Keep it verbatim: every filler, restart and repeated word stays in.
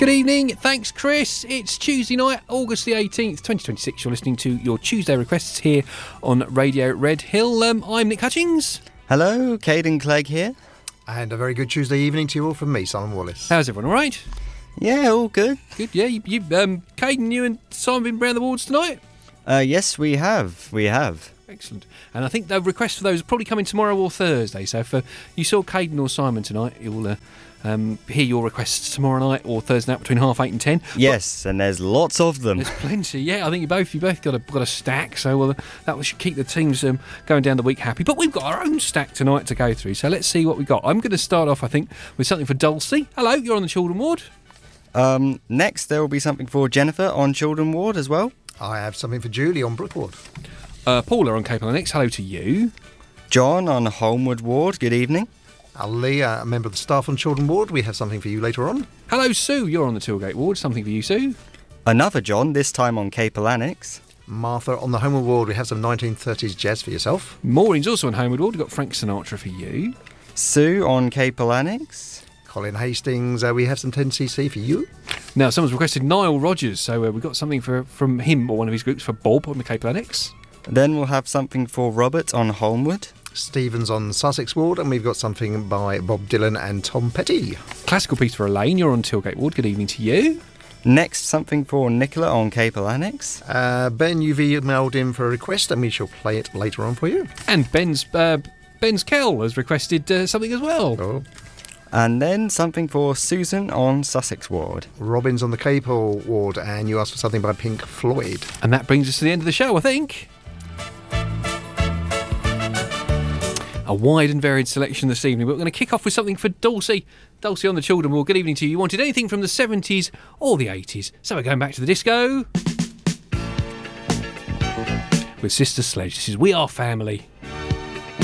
Good evening. Thanks, Chris. It's Tuesday night, August the eighteenth, twenty twenty-six. You're listening to your Tuesday requests here on Radio Red Hill. Um, I'm Nick Hutchings. Hello, Caden Clegg here. And a very good Tuesday evening to you all from me, Simon Wallace. How's everyone, all right? Yeah, all good. Good, yeah. You, you um, Caden, you and Simon been round the wards tonight? Uh, yes, we have. We have. Excellent. And I think the requests for those will probably come in tomorrow or Thursday. So if uh, you saw Caden or Simon tonight, you'll uh, um, hear your requests tomorrow night or Thursday night between half eight and ten. Yes, but and there's lots of them. There's plenty. Yeah, I think you both you both got a got a stack. So well, that should keep the teams um, going down the week happy. But we've got our own stack tonight to go through. So let's see what we got. I'm going to start off, I think, with something for Dulcie. Hello, you're on the Children Ward. Um, next, there will be something for Jennifer on Children Ward as well. I have something for Julie on Brook Ward. Uh, Paula on Cape Lennox, hello to you. John on Holmwood Ward, good evening. Ali, uh, a member of the staff on Children Ward, we have something for you later on. Hello, Sue, you're on the Tilgate Ward, something for you, Sue. Another John, this time on Cape Lennox. Martha on the Homeward Ward, we have some nineteen thirties jazz for yourself. Maureen's also on Homeward Ward, we've got Frank Sinatra for you. Sue on Cape Lennox. Colin Hastings, uh, we have some ten C C for you. Now, someone's requested Niall Rogers, so uh, we've got something for from him or one of his groups for Bob on the Cape Lennox. Then we'll have something for Robert on Holmwood. Stephen's on Sussex Ward, and we've got something by Bob Dylan and Tom Petty. Classical piece for Elaine, you're on Tilgate Ward, good evening to you. Next, something for Nicola on Cape Lennox. Uh, Ben, you've emailed in for a request, and we shall play it later on for you. And Ben's uh, Ben's Kell has requested uh, something as well. Oh. And then something for Susan on Sussex Ward. Robin's on the Cape Ward, and you asked for something by Pink Floyd. And that brings us to the end of the show, I think. A wide and varied selection this evening, but we're going to kick off with something for Dulcie. Dulcie on the Children Ward, good evening to you. You wanted anything from the seventies or the eighties, so we're going back to the disco with Sister Sledge. This is We Are Family.